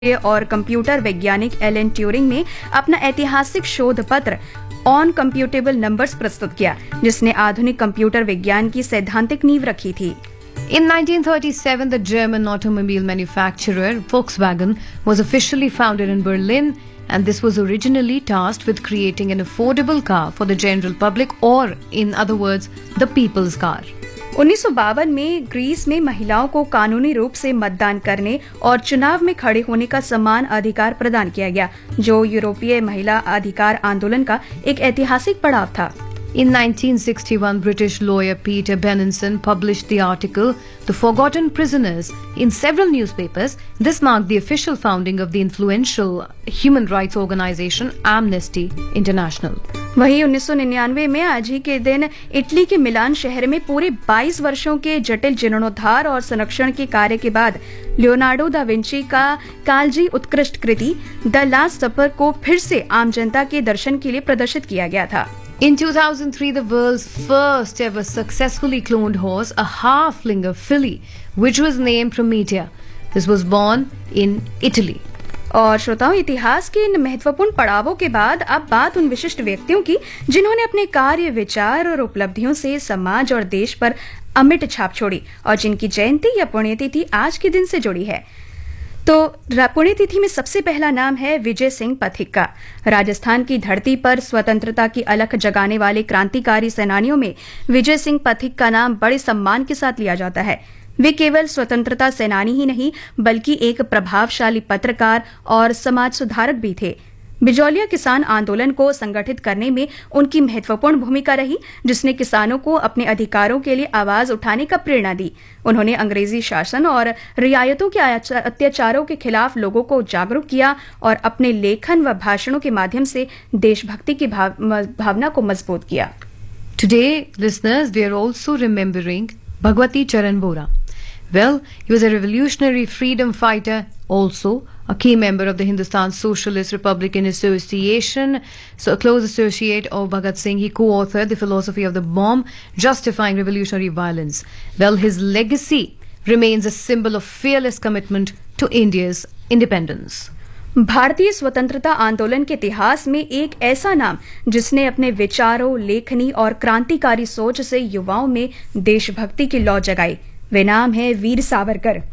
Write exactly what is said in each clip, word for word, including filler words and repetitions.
और कंप्यूटर वैज्ञानिक Alan Turing ने अपना ऐतिहासिक शोध पत्र ऑन कंप्यूटेबल नंबर्स प्रस्तुत किया, जिसने आधुनिक कंप्यूटर विज्ञान की सैद्धांतिक नींव रखी थी। In nineteen thirty-seven, the German automobile manufacturer Volkswagen was officially founded in Berlin, and this was originally tasked with creating an affordable car for the general public, or in other words, the people's car. उन्नीस सौ बावन में Greece में महिलाओं को कानूनी रूप से मतदान करने और चुनाव में खड़े होने का समान अधिकार प्रदान किया गया, जो यूरोपीय महिला अधिकार आंदोलन का एक ऐतिहासिक पड़ाव था। In nineteen sixty-one, British lawyer Peter Benenson published the article The Forgotten Prisoners in several newspapers. This marked the official founding of the influential human rights organization Amnesty International. वहीं उन्नीस सौ निन्यानवे में आज ही के दिन इटली के मिलान शहर में पूरे बाईस वर्षों के जटिल जीर्णोद्धार और संरक्षण के कार्य के बाद लियोनार्डो दा विंची का कालजी उत्कृष्ट कृति द लास्ट सपर को फिर से आम जनता के दर्शन के लिए प्रदर्शित किया गया था। In two thousand three, the world's first ever successfully cloned horse, a halflinger filly, which was named Prometheus. This was born in Italy. और श्रोताओं, इतिहास के इन महत्वपूर्ण पड़ावों के बाद अब बात उन विशिष्ट व्यक्तियों की जिन्होंने अपने कार्य, विचार और उपलब्धियों से समाज और देश पर अमिट छाप छोड़ी और जिनकी जयंती या पुण्यतिथि आज के दिन से जुड़ी है। तो पुण्यतिथि में सबसे पहला नाम है विजय सिंह पथिक का। राजस्थान की धरती पर स्वतंत्रता की अलख जगाने वाले क्रांतिकारी सेनानियों में विजय सिंह पथिक का नाम बड़े सम्मान के साथ लिया जाता है। वे केवल स्वतंत्रता सेनानी ही नहीं, बल्कि एक प्रभावशाली पत्रकार और समाज सुधारक भी थे। बिजौलिया किसान आंदोलन को संगठित करने में उनकी महत्वपूर्ण भूमिका रही, जिसने किसानों को अपने अधिकारों के लिए आवाज उठाने का प्रेरणा दी। उन्होंने अंग्रेजी शासन और रियायतों के अत्याचारों के खिलाफ लोगों को जागरूक किया और अपने लेखन व भाषणों के माध्यम से देशभक्ति की भाव, भावना को मजबूत किया। Today, listeners, we are also remembering Bhagwati Charan Vora. Well, he was a revolutionary freedom fighter, also a key member of the Hindustan Socialist Republican Association, so a close associate of Bhagat Singh. He co-authored The Philosophy of the Bomb, Justifying Revolutionary Violence. Well, his legacy remains a symbol of fearless commitment to India's independence. भारतीय स्वतंत्रता आंदोलन के इतिहास में एक ऐसा नाम जिसने अपने विचारों, लेखनी और क्रांतिकारी सोच से युवाओं में देशभक्ति की लौ जगाई, वे नाम है वीर सावरकर।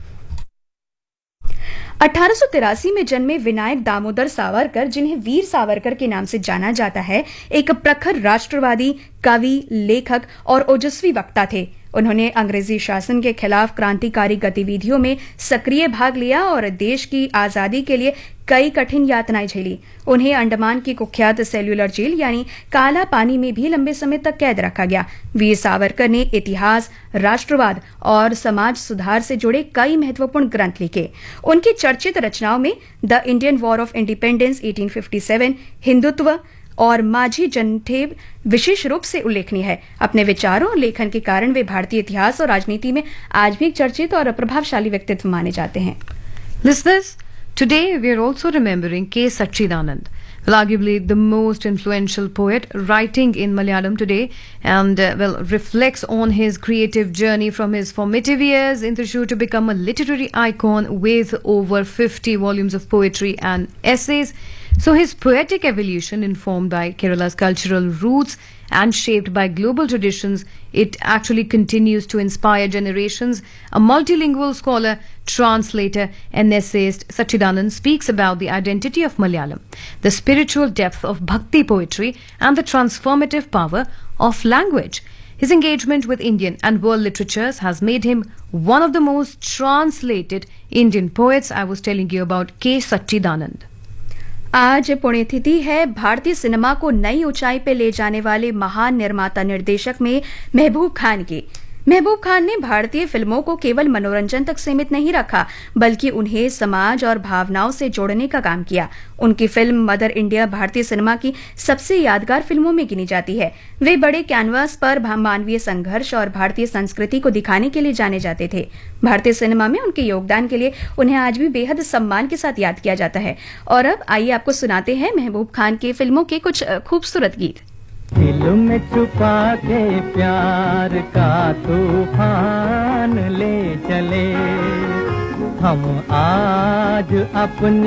अठारह सौ तिरासी में जन्मे विनायक दामोदर सावरकर, जिन्हें वीर सावरकर के नाम से जाना जाता है, एक प्रखर राष्ट्रवादी, कवि, लेखक और ओजस्वी वक्ता थे। उन्होंने अंग्रेजी शासन के खिलाफ क्रांतिकारी गतिविधियों में सक्रिय भाग लिया और देश की आजादी के लिए कई कठिन यातनाएं झेली। उन्हें अंडमान की कुख्यात सेल्युलर जेल यानी काला पानी में भी लंबे समय तक कैद रखा गया। वीर सावरकर ने इतिहास, राष्ट्रवाद और समाज सुधार से जुड़े कई महत्वपूर्ण ग्रंथ लिखे। उनकी चर्चित रचनाओं में the Indian war of independence अठारह सौ सत्तावन, हिंदुत्व और माझी जनठेब विशेष रूप से उल्लेखनीय है। अपने विचारों और लेखन के कारण वे भारतीय इतिहास और राजनीति में आज भी चर्चित और प्रभावशाली व्यक्तित्व माने जाते हैं। Listeners, today we are also remembering K. Satchidanand, well, arguably the most influential poet writing in Malayalam today, and uh, well reflects on his creative journey from his formative years in Thrissur to become a literary icon with over fifty volumes of poetry and essays. So his poetic evolution, informed by Kerala's cultural roots and shaped by global traditions, it actually continues to inspire generations. A multilingual scholar, translator and essayist, Satchidanand speaks about the identity of Malayalam, the spiritual depth of bhakti poetry and the transformative power of language. His engagement with Indian and world literatures has made him one of the most translated Indian poets. I was telling you about K. Satchidanand. आज पुण्यतिथि है भारतीय cinema को नई ऊंचाई पे ले जाने वाले महान निर्माता निर्देशक में महबूब खान की। महबूब खान ने भारतीय फिल्मों को केवल मनोरंजन तक सीमित नहीं रखा, बल्कि उन्हें समाज और भावनाओं से जोड़ने का काम किया। उनकी फिल्म मदर इंडिया भारतीय सिनेमा की सबसे यादगार फिल्मों में गिनी जाती है। वे बड़े कैनवास पर मानवीय संघर्ष और भारतीय संस्कृति को दिखाने के लिए जाने जाते थे। भारतीय सिनेमा में उनके योगदान के लिए उन्हें आज भी बेहद सम्मान के साथ याद किया जाता है। और अब आइए आपको सुनाते हैं महबूब खान के फिल्मों के कुछ खूबसूरत गीत। दिल में छुपा के प्यार का तूफान ले चले, हम आज अपनी